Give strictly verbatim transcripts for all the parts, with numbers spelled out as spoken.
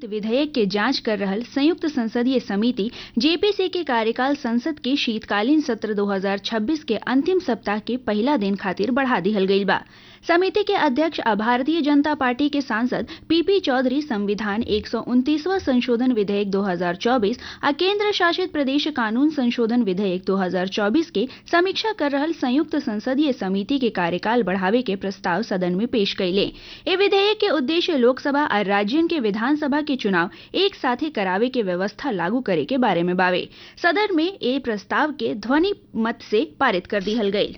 प्रस्तावित विधेयक के जांच कर रहल संयुक्त संसदीय समिति जेपीसी के कार्यकाल संसद के शीतकालीन सत्र दो हज़ार छब्बीस के अंतिम सप्ताह के पहला दिन खातिर बढ़ा दिहल गईल बा। समिति के अध्यक्ष आ भारतीय जनता पार्टी के सांसद पीपी चौधरी संविधान एक सौ उनतीसवां संशोधन विधेयक दो हज़ार चौबीस आ केंद्र शासित प्रदेश कानून संशोधन विधेयक दो हज़ार चौबीस के समीक्षा कर रहल संयुक्त संसदीय समिति के कार्यकाल बढ़ावे के प्रस्ताव सदन में पेश कैले। ए विधेयक के उद्देश्य लोकसभा और राज्यन के विधानसभा के चुनाव एक साथे करावे के व्यवस्था लागू करे के बारे में बावे। सदन में ए प्रस्ताव के ध्वनि मत से पारित कर दिहल गई।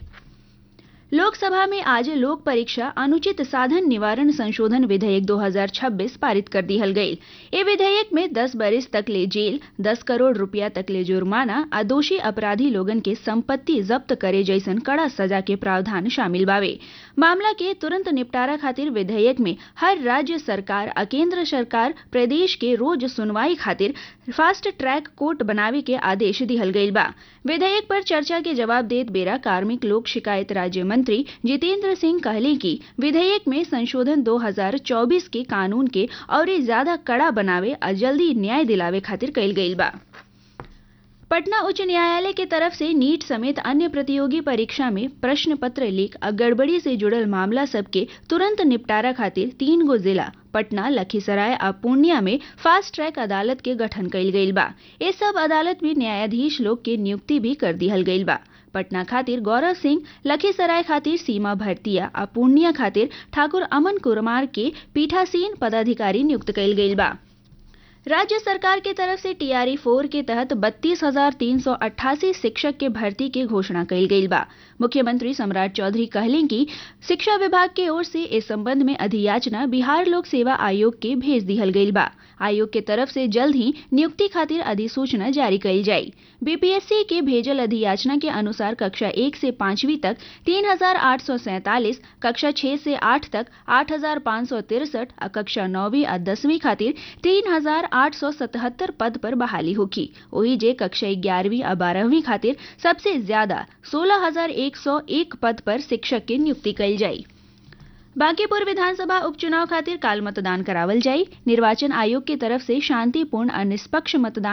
लोकसभा में आज लोक परीक्षा अनुचित साधन निवारण संशोधन विधेयक दो हज़ार छब्बीस पारित कर दिहल गई। ए विधेयक में दस बरिस तक ले जेल, दस करोड़ रुपया तक ले जुर्माना आ दोषी अपराधी लोगन के संपत्ति जब्त करे जैसन कड़ा सजा के प्रावधान शामिल बावे। मामला के तुरंत निपटारा खातिर विधेयक में हर राज्य सरकार आ केंद्र सरकार प्रदेश के रोज सुनवाई खातिर फास्ट ट्रैक कोर्ट बनावे के आदेश दिहल गईल बा। विधेयक पर चर्चा के जवाब देत बेरा कार्मिक लोक शिकायत राज्य मंत्री जितेंद्र सिंह कहले कि विधेयक में संशोधन दो हज़ार चौबीस के कानून के और ज्यादा कड़ा बनावे और जल्दी न्याय दिलावे खातिर कईल गईल बा। पटना उच्च न्यायालय के तरफ से नीट समेत अन्य प्रतियोगी परीक्षा में प्रश्न पत्र लीक और गड़बड़ी से जुड़ल मामला सबके तुरंत निपटारा खातिर तीन गो जिला पटना, लखीसराय और पूर्णिया में फास्ट ट्रैक अदालत के गठन कईल गईल बा। ये सब अदालत में न्यायाधीश लोग के नियुक्ति भी कर दिहल गईल बा। पटना खातिर गौरव सिंह, लखीसराय खातिर सीमा भरतिया और पूर्णिया खातिर ठाकुर अमन कुमार के पीठासीन पदाधिकारी नियुक्त कईल गईल बा। राज्य सरकार के तरफ से टीआरई फोर के तहत बत्तीस हजार तीन सौ अट्ठासी शिक्षक के भर्ती के घोषणा कईल गईल बा। मुख्यमंत्री सम्राट चौधरी कहले कि शिक्षा विभाग के ओर से इस संबंध में अधियाचना बिहार लोक सेवा आयोग के भेज दिहल गईल बा। आयोग के तरफ से जल्द ही नियुक्ति खातिर अधिसूचना जारी कईल जाई। बीपीएससी के भेजल अधियाचना के अनुसार कक्षा एक से पांचवी तक तीन हजार आठ सौ सैंतालीस, कक्षा छह से आठ तक आठ हजार पाँच सौ तिरसठ और कक्षा नौवीं और दसवीं खातिर तीन हजार आठ सौ सतहत्तर पद पर बहाली होगी। वही जे कक्षा ग्यारहवीं और बारहवीं खातिर सबसे ज्यादा सोलह हजार एक सौ एक पद पर शिक्षक की नियुक्ति कईल जाई। बांकीपुर विधानसभा उपचुनाव खातिर काल मतदान करावल जाई। निर्वाचन आयोग के तरफ से शांतिपूर्ण और निष्पक्ष मतदान